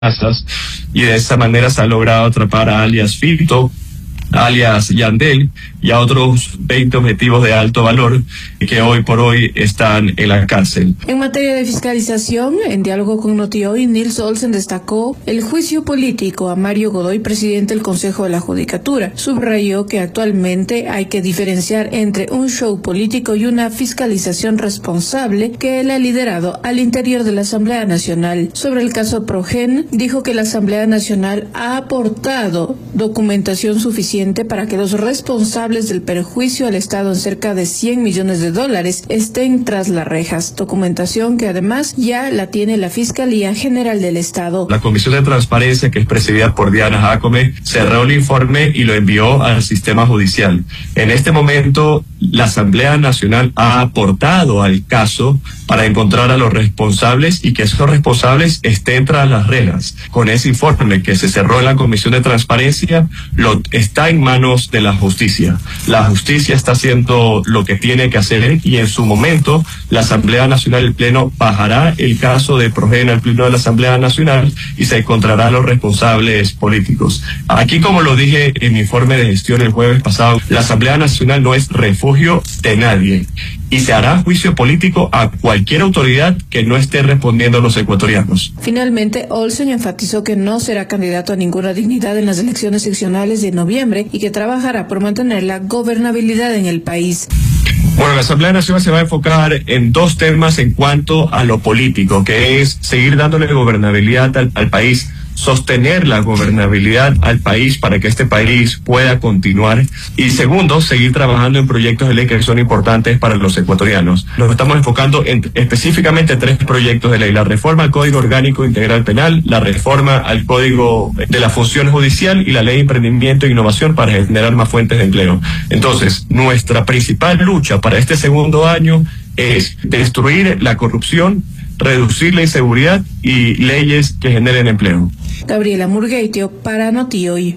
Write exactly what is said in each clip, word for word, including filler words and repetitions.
amenazas, y de esa manera se ha logrado atrapar a alias Fito, alias Yandel, y a otros veinte objetivos de alto valor que hoy por hoy están en la cárcel. En materia de fiscalización, en diálogo con Notioy, Nils Olsen destacó el juicio político a Mario Godoy, presidente del Consejo de la Judicatura. Subrayó que actualmente hay que diferenciar entre un show político y una fiscalización responsable que él ha liderado al interior de la Asamblea Nacional. Sobre el caso Progen, dijo que la Asamblea Nacional ha aportado documentación suficiente para que los responsables del perjuicio al Estado en cerca de cien millones de dólares estén tras las rejas, documentación que además ya la tiene la Fiscalía General del Estado. La Comisión de Transparencia, que es presidida por Diana Jacome, cerró el informe y lo envió al sistema judicial. En este momento, la Asamblea Nacional ha aportado al caso para encontrar a los responsables y que esos responsables estén tras las rejas. Con ese informe que se cerró en la Comisión de Transparencia, lo está en manos de la justicia. La justicia está haciendo lo que tiene que hacer y en su momento la Asamblea Nacional, el Pleno, bajará el caso de Progen al Pleno de la Asamblea Nacional y se encontrará a los responsables políticos. Aquí, como lo dije en mi informe de gestión el jueves pasado, la Asamblea Nacional no es refugio de nadie y se hará juicio político a cualquier autoridad que no esté respondiendo a los ecuatorianos. Finalmente, Olsen enfatizó que no será candidato a ninguna dignidad en las elecciones seccionales de noviembre y que trabajará por mantener la gobernabilidad en el país. Bueno, la Asamblea Nacional se va a enfocar en dos temas en cuanto a lo político, que es seguir dándole gobernabilidad al, al país, sostener la gobernabilidad al país para que este país pueda continuar, y segundo, seguir trabajando en proyectos de ley que son importantes para los ecuatorianos. Nos estamos enfocando en, específicamente en tres proyectos de ley: la reforma al Código Orgánico Integral Penal, la reforma al Código de la Función Judicial y la Ley de Emprendimiento e Innovación para generar más fuentes de empleo. Entonces, nuestra principal lucha para este segundo año es destruir la corrupción, reducir la inseguridad y leyes que generen empleo. Gabriela Murgueitio para Notioy.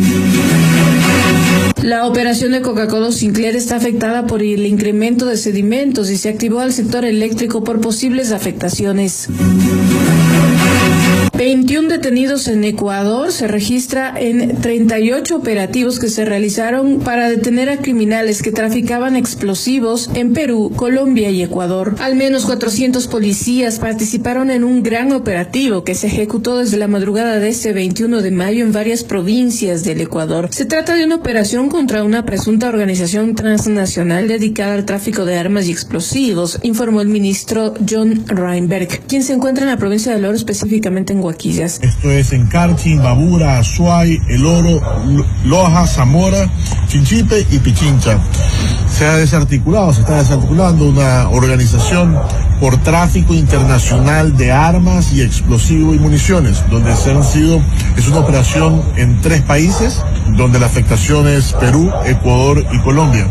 La operación de Coca-Cola Sinclair está afectada por el incremento de sedimentos y se activó al sector eléctrico por posibles afectaciones. veintiún detenidos en Ecuador. Se registra en treinta y ocho operativos que se realizaron para detener a criminales que traficaban explosivos en Perú, Colombia y Ecuador. Al menos cuatrocientos policías participaron en un gran operativo que se ejecutó desde la madrugada de este veintiuno de mayo en varias provincias del Ecuador. Se trata de una operación contra una presunta organización transnacional dedicada al tráfico de armas y explosivos, informó el ministro John Reinberg, quien se encuentra en la provincia del Oro, específicamente en Guaquillas. Esto es en Carchi, Babura, Azuay, El Oro, Loja, Zamora, Chinchipe y Pichincha. Se ha desarticulado, se está desarticulando una organización por tráfico internacional de armas y explosivos y municiones, donde se han sido, es una operación en tres países, donde la afectación es Perú, Ecuador y Colombia.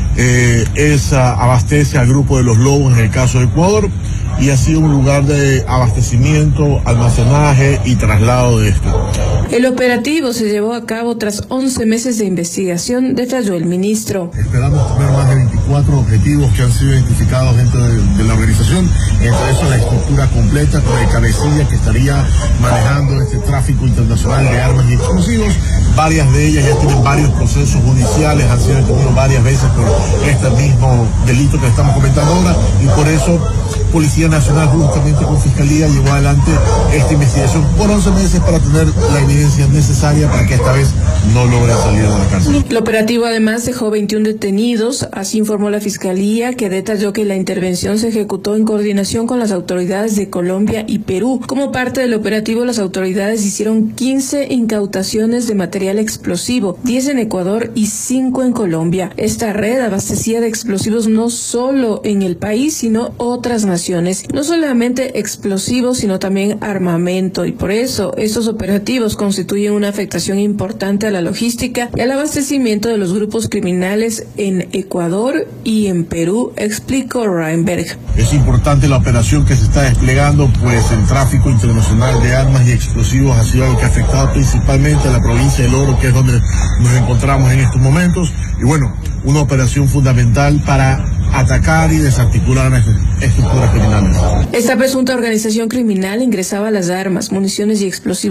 Eh, esa abastece al grupo de los Lobos en el caso de Ecuador, y ha sido un lugar de abastecimiento, almacenaje y traslado de esto. El operativo se llevó a cabo tras once meses de investigación, detalló el ministro. Esperamos tener más de veinticuatro objetivos que han sido identificados dentro de, de la organización, entre eso la estructura completa con el cabecilla que estaría manejando este tráfico internacional de armas y explosivos. Varias de ellas ya tienen varios procesos judiciales, han sido detenidos varias veces por este mismo delito que estamos comentando ahora, y por eso Policía Nacional, justamente con Fiscalía, llevó adelante esta investigación por once meses para tener la evidencia necesaria para que esta vez no logre salir de la cárcel. El operativo además dejó veintiún detenidos, así informó la Fiscalía, que detalló que la intervención se ejecutó en coordinación con las autoridades de Colombia y Perú. Como parte del operativo, las autoridades hicieron quince incautaciones de material explosivo, diez en Ecuador y cinco en Colombia. Esta red abastecía de explosivos no solo en el país, sino otras naciones. No solamente explosivos, sino también armamento, y por eso estos operativos constituyen una afectación importante a la logística y al abastecimiento de los grupos criminales en Ecuador y en Perú, explicó Reinberg. Es importante la operación que se está desplegando, pues el tráfico internacional de armas y explosivos ha sido algo que ha afectado principalmente a la provincia del Oro, que es donde nos encontramos en estos momentos, y bueno, una operación fundamental para atacar y desarticular las estructuras criminales. Esta presunta organización criminal ingresaba las armas, municiones y explosivos